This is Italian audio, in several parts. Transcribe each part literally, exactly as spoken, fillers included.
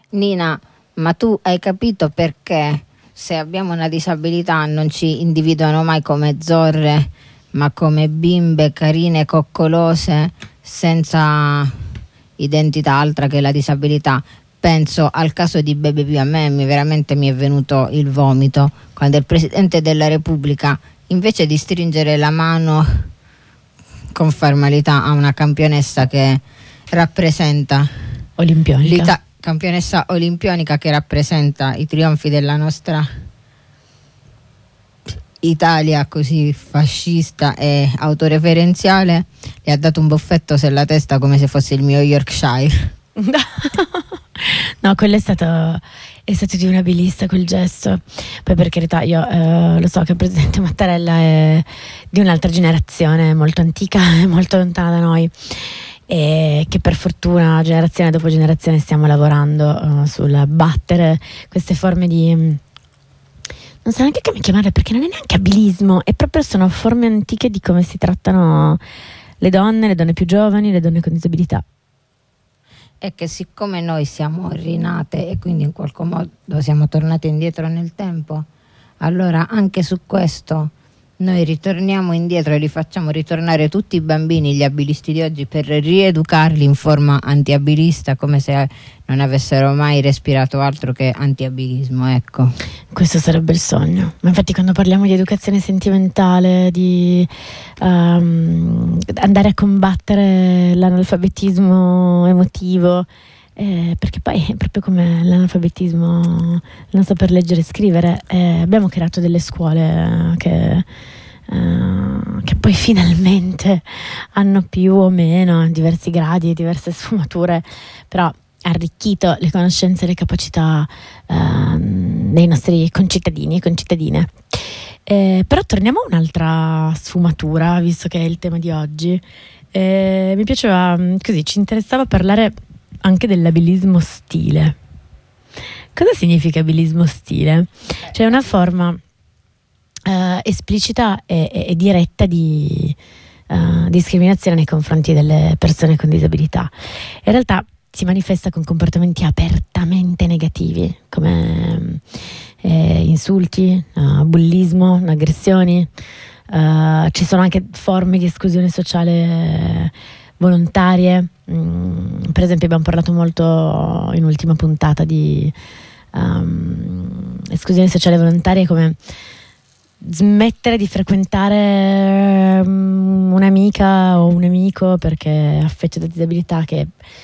Nina, ma tu hai capito perché se abbiamo una disabilità non ci individuano mai come zorre, ma come bimbe carine, coccolose, senza identità altra che la disabilità? Penso al caso di Bebe Pio, a me mi, veramente mi è venuto il vomito quando il Presidente della Repubblica, invece di stringere la mano con formalità a una campionessa che rappresenta olimpionica, l'Ita- campionessa olimpionica che rappresenta i trionfi della nostra Italia così fascista e autoreferenziale, le ha dato un buffetto sulla testa come se fosse il mio Yorkshire. No, quello è stato è stato di un abilista quel gesto. Poi, per carità, io eh, lo so che il presidente Mattarella è di un'altra generazione, molto antica e molto lontana da noi, e che per fortuna generazione dopo generazione stiamo lavorando uh, sul battere queste forme di, non so neanche come chiamarle, perché non è neanche abilismo, è proprio, sono forme antiche di come si trattano le donne, le donne più giovani, le donne con disabilità. È che siccome noi siamo rinate e quindi in qualche modo siamo tornate indietro nel tempo, allora anche su questo noi ritorniamo indietro e li facciamo ritornare tutti i bambini, gli abilisti di oggi, per rieducarli in forma antiabilista, come se non avessero mai respirato altro che antiabilismo, ecco. Questo sarebbe il sogno. Ma infatti quando parliamo di educazione sentimentale, di um, andare a combattere l'analfabetismo emotivo, eh, perché poi è proprio come l'analfabetismo, non saper leggere e scrivere, eh, abbiamo creato delle scuole che, eh, che poi finalmente hanno più o meno diversi gradi e diverse sfumature, però arricchito le conoscenze e le capacità eh, dei nostri concittadini e concittadine. Eh, però torniamo a un'altra sfumatura, visto che è il tema di oggi. Eh, mi piaceva, così, ci interessava parlare anche dell'abilismo ostile. Cosa significa abilismo ostile? Cioè una forma eh, esplicita e, e, e diretta di uh, discriminazione nei confronti delle persone con disabilità. In realtà si manifesta con comportamenti apertamente negativi, come eh, insulti, uh, bullismo, aggressioni. Uh, ci sono anche forme di esclusione sociale volontarie. Mm, per esempio abbiamo parlato molto in ultima puntata di um, esclusione sociale volontaria, come smettere di frequentare um, un'amica o un amico perché affetto da disabilità, che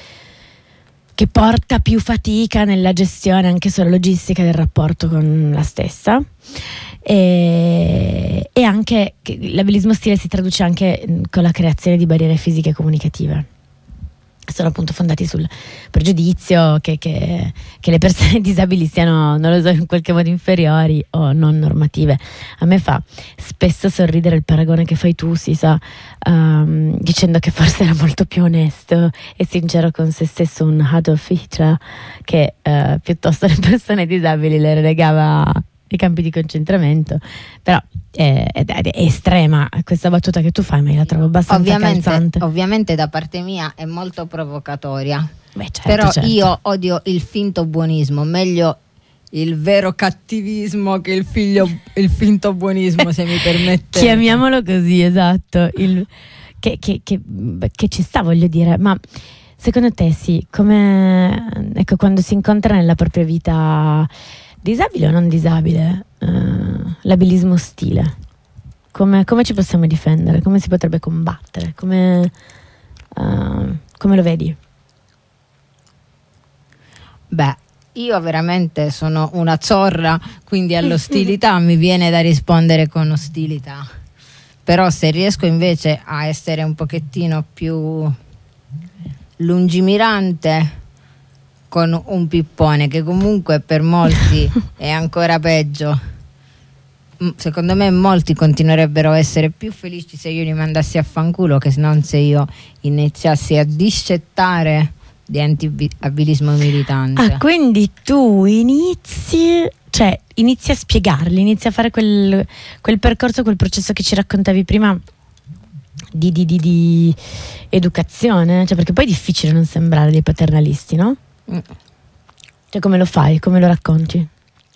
che porta più fatica nella gestione anche solo logistica del rapporto con la stessa, e, e anche che l'abilismo ostile si traduce anche con la creazione di barriere fisiche e comunicative. Sono appunto fondati sul pregiudizio che, che, che le persone disabili siano, non lo so, in qualche modo inferiori o non normative. A me fa spesso sorridere il paragone che fai tu, si sa, um, dicendo che forse era molto più onesto e sincero con se stesso un Adolf Hitler, che uh, piuttosto le persone disabili le relegava ai campi di concentramento. Però è, è, è estrema questa battuta che tu fai, ma io la trovo abbastanza ovviamente, calzante. Ovviamente da parte mia è molto provocatoria. Beh, certo, però certo. Io odio il finto buonismo, meglio il vero cattivismo che il, figlio, il finto buonismo, se mi permette. Chiamiamolo così, esatto, il, che, che, che, che ci sta, voglio dire. Ma secondo te sì, come, ecco, quando si incontra nella propria vita, disabile o non disabile, uh, l'abilismo ostile, come, come ci possiamo difendere? Come si potrebbe combattere? Come, uh, come lo vedi? Beh, io veramente sono una zorra, quindi all'ostilità mi viene da rispondere con ostilità. Però se riesco invece a essere un pochettino più lungimirante, con un pippone che comunque per molti è ancora peggio, secondo me molti continuerebbero a essere più felici se io li mandassi a fanculo che non se io iniziassi a discettare di anti-abilismo militante. Ah, quindi tu inizi, cioè inizi a spiegarli, inizi a fare quel, quel percorso, quel processo che ci raccontavi prima di, di, di, di educazione, cioè, perché poi è difficile non sembrare dei paternalisti, no? Mm. Cioè, come lo fai? Come lo racconti?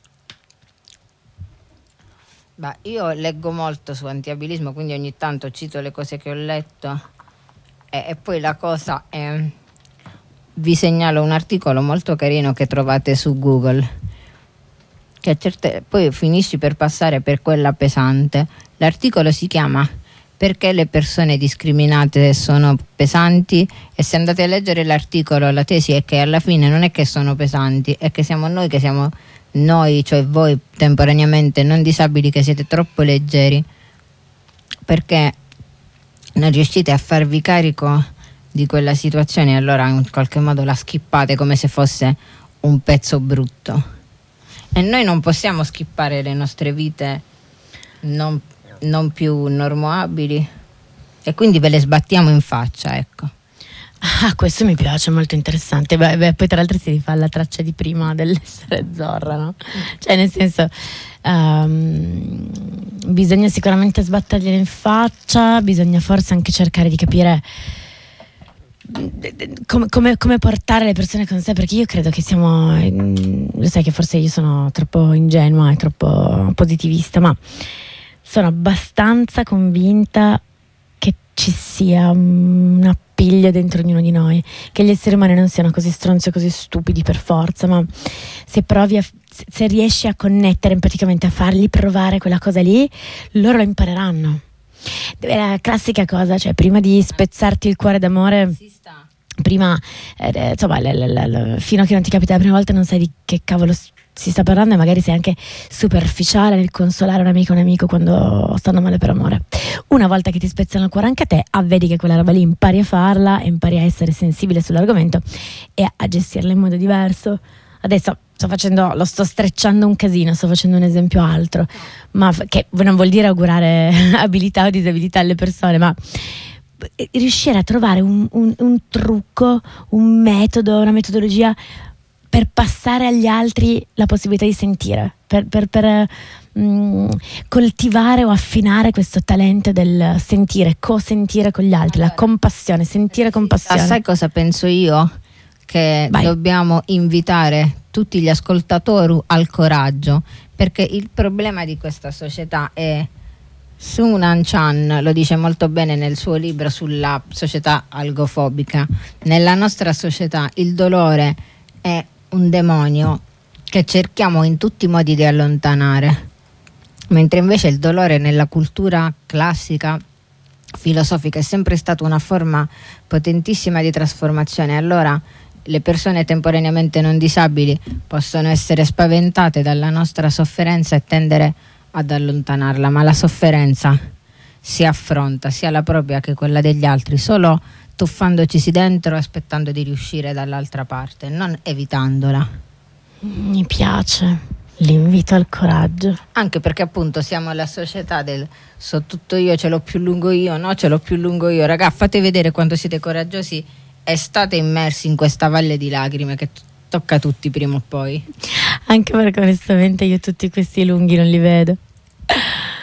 Beh, io leggo molto su antiabilismo, quindi ogni tanto cito le cose che ho letto e, e poi la cosa è, vi segnalo un articolo molto carino che trovate su Google, che certe, poi finisci per passare per quella pesante. L'articolo si chiama "Perché le persone discriminate sono pesanti", e se andate a leggere l'articolo la tesi è che alla fine non è che sono pesanti, è che siamo noi che siamo noi, cioè voi temporaneamente non disabili, che siete troppo leggeri perché non riuscite a farvi carico di quella situazione, e allora in qualche modo la schippate come se fosse un pezzo brutto. E noi non possiamo skippare le nostre vite non, non più normoabili, e quindi ve le sbattiamo in faccia, ecco. Ah, questo mi piace, molto interessante. Beh, beh, poi tra l'altro si rifà alla traccia di prima dell'essere Zorra, no? Cioè, nel senso, um, bisogna sicuramente sbattergliele in faccia, bisogna forse anche cercare di capire come, come, come portare le persone con sé, perché io credo che siamo, lo sai che forse io sono troppo ingenua e troppo positivista, ma sono abbastanza convinta che ci sia un appiglio dentro ognuno di noi, che gli esseri umani non siano così stronzi e così stupidi per forza, ma se provi a, se riesci a connettere empaticamente, a fargli provare quella cosa lì, loro lo impareranno. È la classica cosa, cioè prima di spezzarti il cuore d'amore, prima eh, insomma l- l- l- fino a che non ti capita la prima volta non sai di che cavolo si sta parlando, e magari sei anche superficiale nel consolare un amico o un amico quando stanno male per amore. Una volta che ti spezzano il cuore anche a te, avvedi che quella roba lì impari a farla, impari a essere sensibile sull'argomento e a gestirla in modo diverso. Adesso sto facendo, lo sto strecciando un casino, sto facendo un esempio altro, ma che non vuol dire augurare abilità o disabilità alle persone, ma riuscire a trovare un, un, un trucco, un metodo, una metodologia per passare agli altri la possibilità di sentire, per, per, per mh, coltivare o affinare questo talento del sentire, co-sentire con gli altri, allora, la compassione, sentire con passione. Sai cosa penso io? Che Vai. Dobbiamo invitare tutti gli ascoltatori al coraggio, perché il problema di questa società è, Sunan Chan lo dice molto bene nel suo libro sulla società algofobica, nella nostra società il dolore è un demonio che cerchiamo in tutti i modi di allontanare, mentre invece il dolore nella cultura classica filosofica è sempre stata una forma potentissima di trasformazione. Allora le persone temporaneamente non disabili possono essere spaventate dalla nostra sofferenza e tendere ad allontanarla, ma la sofferenza si affronta, sia la propria che quella degli altri, solo tuffandoci dentro e aspettando di riuscire dall'altra parte, non evitandola. Mi piace l'invito al coraggio, anche perché appunto siamo la società del so tutto io, ce l'ho più lungo io, no, ce l'ho più lungo io. Raga, fate vedere quando siete coraggiosi e state immersi in questa valle di lacrime che t- tocca a tutti prima o poi. Anche perché onestamente io tutti questi lunghi non li vedo.